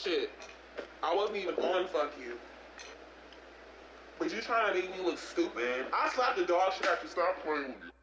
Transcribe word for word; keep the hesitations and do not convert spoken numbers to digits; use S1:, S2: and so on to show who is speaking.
S1: shit. I wasn't even on fuck you. But you trying to make me look stupid? I slapped the dog shit after stop playing with you.